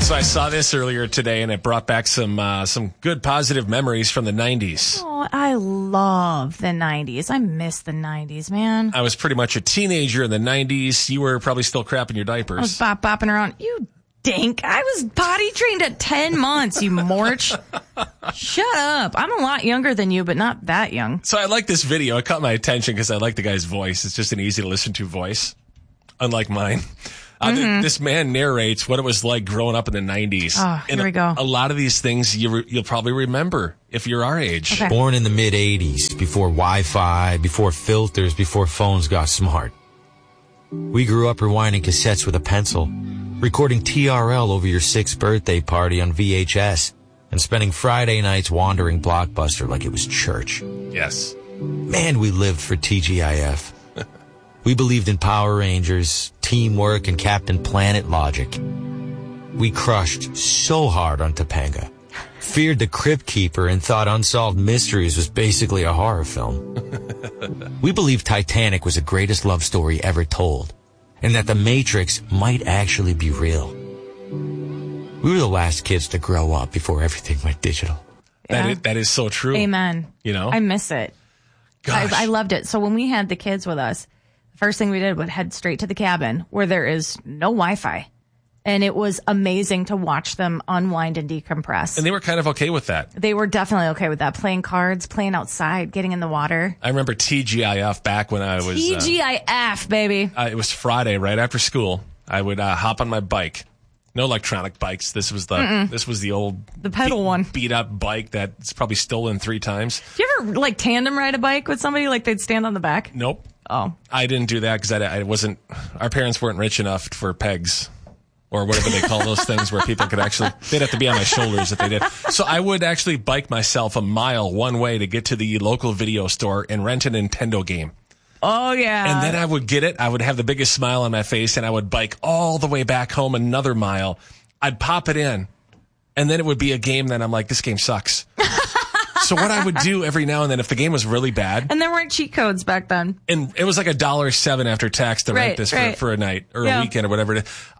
So I saw this earlier today, and it brought back some good positive memories from the 90s. Oh, I love the 90s. I miss the 90s, man. I was pretty much a teenager in the 90s. You were probably still crapping your diapers. I was bopping around. You dink. I was potty trained at 10 months, you morch. Shut up. I'm a lot younger than you, but not that young. So I like this video. It caught my attention because I like the guy's voice. It's just an easy to listen to voice, unlike mine. This man narrates what it was like growing up in the 90s. Oh, here we go. A lot of these things you'll probably remember if you're our age. Okay. Born in the mid-'80s, before Wi-Fi, before filters, before phones got smart. We grew up rewinding cassettes with a pencil, recording TRL over your 6th birthday party on VHS, and spending Friday nights wandering Blockbuster like it was church. Yes. Man, we lived for TGIF. We believed in Power Rangers, teamwork, and Captain Planet logic. We crushed so hard on Topanga, feared the Crypt Keeper, and thought Unsolved Mysteries was basically a horror film. We believed Titanic was the greatest love story ever told, and that The Matrix might actually be real. We were the last kids to grow up before everything went digital. Yeah. That is so true. Amen. You know? I miss it. Gosh. I loved it. So when we had the kids with us, the first thing we did was head straight to the cabin where there is no Wi-Fi. And it was amazing to watch them unwind and decompress. And they were kind of okay with that. They were definitely okay with that. Playing cards, playing outside, getting in the water. I remember TGIF back when I was... TGIF, baby. It was Friday, right after school. I would hop on my bike. No electronic bikes. This was the old... The pedal one. Beat up bike that's probably stolen 3 times. Do you ever tandem ride a bike with somebody? Like they'd stand on the back? Nope. Oh. I didn't do that because I wasn't... Our parents weren't rich enough for pegs. Or whatever they call those things where people could actually... They'd have to be on my shoulders if they did. So I would actually bike myself a mile one way to get to the local video store and rent a Nintendo game. Oh, yeah. And then I would get it. I would have the biggest smile on my face, and I would bike all the way back home another mile. I'd pop it in, and then it would be a game that I'm like, this game sucks. So what I would do every now and then, if the game was really bad... And there weren't cheat codes back then. And it was like $1.07 after tax to rent this for a night or a weekend or whatever.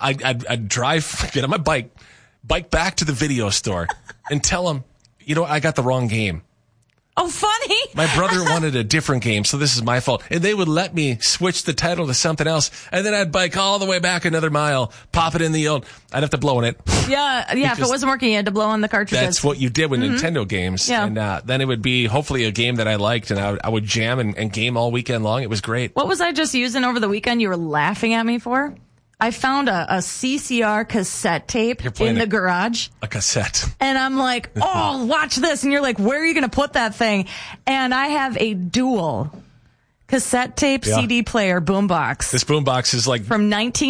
I'd drive, get on my bike back to the video store and tell them, I got the wrong game. Oh, funny. My brother wanted a different game, so this is my fault. And they would let me switch the title to something else, and then I'd bike all the way back another mile, pop it in the old... I'd have to blow in it. Yeah, if it wasn't working, you had to blow on the cartridges. That's what you did with Nintendo games. Yeah. And then it would be hopefully a game that I liked, and I would jam and game all weekend long. It was great. What was I just using over the weekend you were laughing at me for? I found a CCR cassette tape in the garage. A cassette. And I'm like, oh, watch this. And you're like, where are you going to put that thing? And I have a dual cassette tape CD player boombox. This boombox is like... From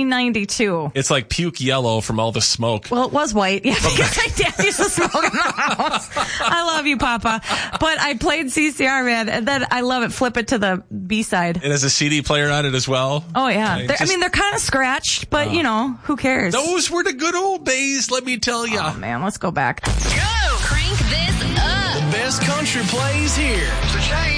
1992. It's like puke yellow from all the smoke. Well, it was white. Yeah, because my dad used to smoke in the house. I love you, Papa. But I played CCR, man, and then I love it. Flip it to the B-side. It has a CD player on it as well. Oh, yeah. They're kind of scratched, but, who cares? Those were the good old days, let me tell you. Oh, man, let's go back. Go! Crank this up! The best country plays here.